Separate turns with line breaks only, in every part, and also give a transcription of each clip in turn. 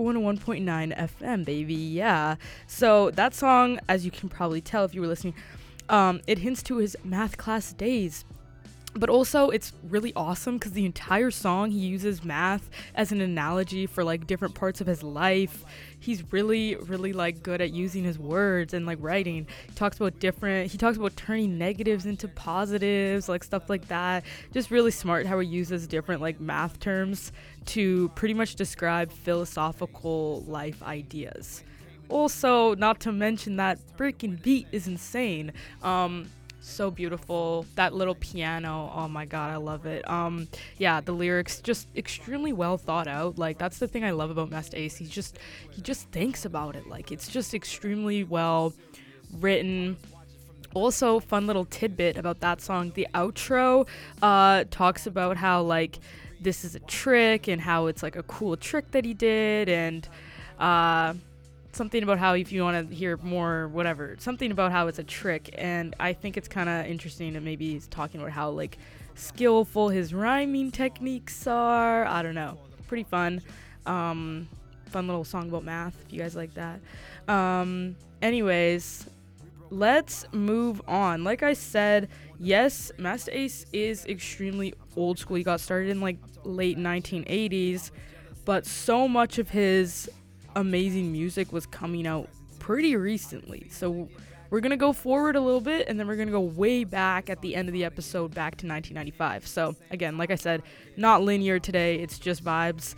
101.9 FM, baby. Yeah. So that song, as you can probably tell if you were listening, it hints to his math class days. But also, it's really awesome because the entire song, he uses math as an analogy for, like, different parts of his life. He's really, really, like, good at using his words and, like, writing. He talks about turning negatives into positives, like, stuff like that. Just really smart how he uses different, like, math terms to pretty much describe philosophical life ideas. Also, not to mention that freaking beat is insane. So beautiful. That little piano, oh my god, I love it. Yeah, the lyrics just extremely well thought out. Like, that's the thing I love about Masta Ace. He just thinks about it. Like, it's just extremely well written. Also, fun little tidbit about that song, the outro talks about how, like, this is a trick and how it's like a cool trick that he did, and something about how, if you want to hear more, whatever, something about how it's a trick. And I think it's kind of interesting that maybe he's talking about how, like, skillful his rhyming techniques are. I don't know, pretty fun. Fun little song about math, if you guys like that. Anyways, let's move on. Like I said, yes, Masta Ace is extremely old school. He got started in, like, late 1980s, but so much of his amazing music was coming out pretty recently. So we're gonna go forward a little bit, and then we're gonna go way back at the end of the episode, back to 1995. So again, like I said, not linear today, it's just vibes.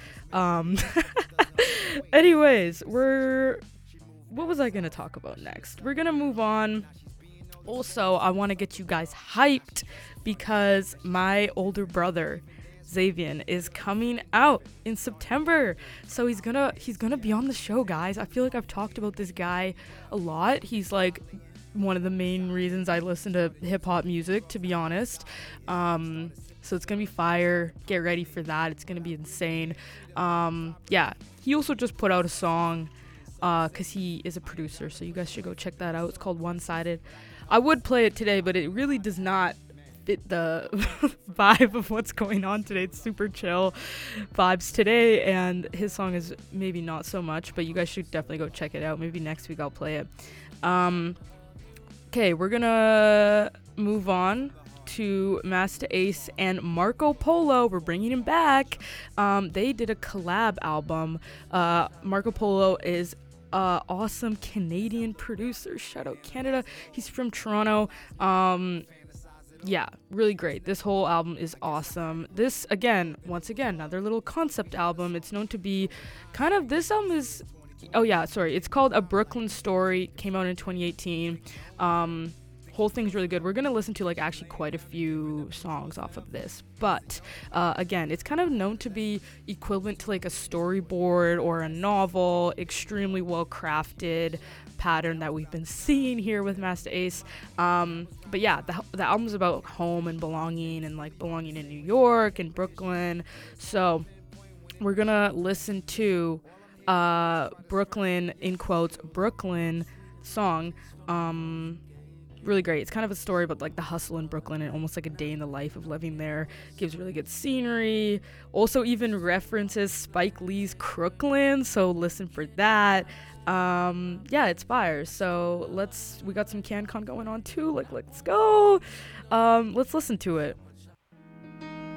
Anyways, what was I gonna talk about next? We're gonna move on. Also, I want to get you guys hyped because my older brother Xavian is coming out in September, so he's gonna be on the show, guys. I feel like I've talked about this guy a lot. He's like one of the main reasons I listen to hip-hop music, to be honest. So it's gonna be fire. Get ready for that. It's gonna be insane. Yeah, he also just put out a song because he is a producer, so you guys should go check that out. It's called One Sided. I would play it today, but it really does not fit the vibe of what's going on today. It's super chill vibes today, and his song is maybe not so much, but you guys should definitely go check it out. Maybe next week I'll play it. Okay, we're gonna move on to Masta Ace and Marco Polo. We're bringing him back. They did a collab album. Marco Polo is awesome Canadian producer. Shout out Canada. He's from Toronto. Yeah, really great. This whole album is awesome. This, once again, another little concept album. It's known to be kind of, this album is, it's called A Brooklyn Story. Came out in 2018. Whole thing's really good. We're gonna listen to, like, actually quite a few songs off of this, but again, it's kind of known to be equivalent to, like, a storyboard or a novel. Extremely well crafted pattern that we've been seeing here with Masta Ace. But yeah, the album's about home and belonging, and, like, belonging in New York and Brooklyn. So we're gonna listen to Brooklyn, in quotes, Brooklyn song. Really great. It's kind of a story about, like, the hustle in Brooklyn and almost like a day in the life of living there. Gives really good scenery. Also even references Spike Lee's Crooklyn, so listen for that. Yeah, it's fire. So we got some CanCon going on too. Like, let's go. Let's listen to it.